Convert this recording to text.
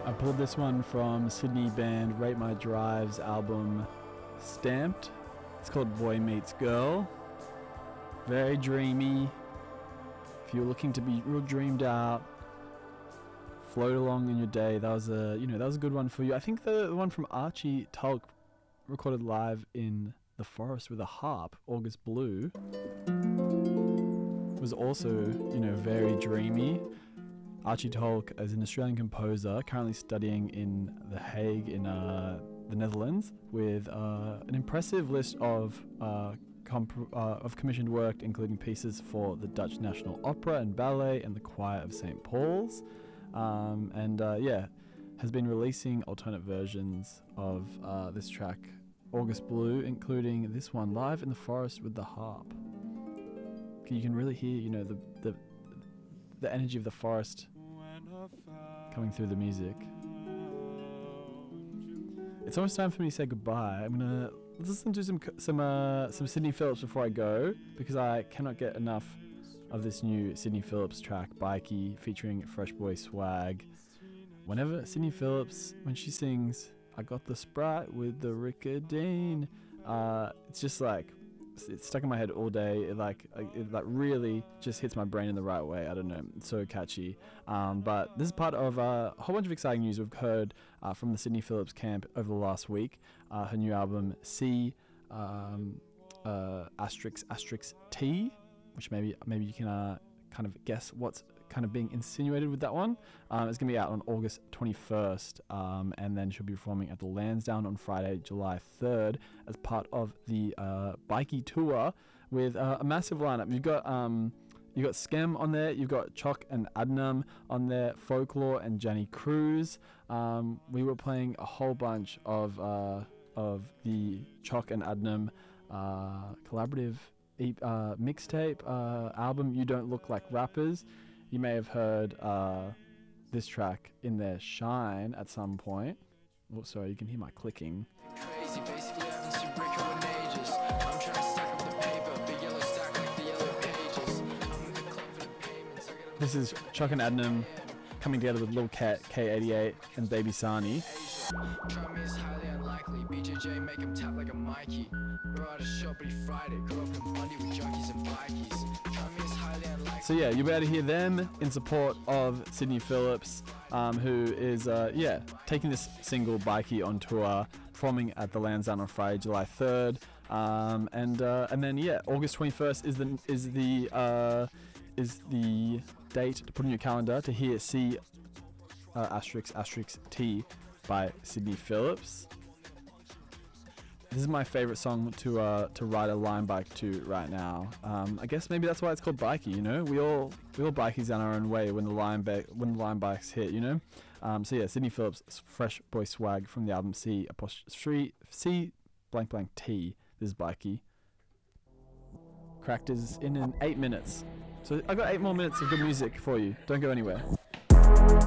I pulled this one from Sydney band Rate My Drive's album Stamped. It's called Boy Meets Girl. Very dreamy. If you're looking to be real dreamed out, float along in your day, that was a good one for you. I think the one from Archie Tulk, recorded live in the forest with a harp, August Blue, was also, very dreamy. Archie Tulk is an Australian composer currently studying in The Hague in the Netherlands, with an impressive list of commissioned work, including pieces for the Dutch National Opera and Ballet and the Choir of St. Paul's. Has been releasing alternate versions of this track, August Blue, including this one, Live in the Forest with the Harp. You can really hear, the energy of the forest coming through the music. It's almost time for me to say goodbye. I'm gonna listen to some Sydney Phillips before I go, because I cannot get enough of this new Sydney Phillips track, Bikey, featuring Fresh Boy Swag. Whenever Sydney Phillips, when she sings, I got the Sprite with the Rickadine, it's just like, it's stuck in my head all day. It really just hits my brain in the right way. I don't know, it's so catchy. But this is part of a whole bunch of exciting news we've heard from the Sydney Phillips camp over the last week. Her new album, C asterisk T, which maybe you can kind of guess what's kind of being insinuated with that one. It's going to be out on August 21st, and then she'll be performing at the Lansdowne on Friday, July 3rd, as part of the Bikey tour with a massive lineup. You've got Skem on there, you've got Choc and Adnam on there, Folklore and Jenny Cruz. We were playing a whole bunch of the Choc and Adnam collaborative mixtape album, You Don't Look Like Rappers. You may have heard this track in their Shine at some point. Oh, sorry, you can hear my clicking. Crazy, basically I haven't seen Rick in ages. I'm trying to stack up the paper, big yellow stack like the yellow pages. I'm in the club for the payments. This is Choc and Adnam coming together with Lil Cat, K88, and Baby Sani. Try me is highly unlikely. BJJ make him tap like a Mikey. Bro out of shop, but he fried it. Grew up in Bundy with junkies and bikies. Try me is highly unlikely. So yeah, you'll be able to hear them in support of Sydney Phillips, who is taking this single Bikey on tour, performing at the Lansdowne on Friday, July 3rd, and then August 21st is the date to put in your calendar to hear C asterisk T by Sydney Phillips. This is my favorite song to ride a Lime bike to right now. I guess maybe that's why it's called Bikey. We all bikies in our own way when the Lime bikes hit. Sydney Phillips, Fresh Boy Swag from the album C blank T. This is Bikey. Cracked is in 8 minutes. So I got 8 more minutes of good music for you. Don't go anywhere.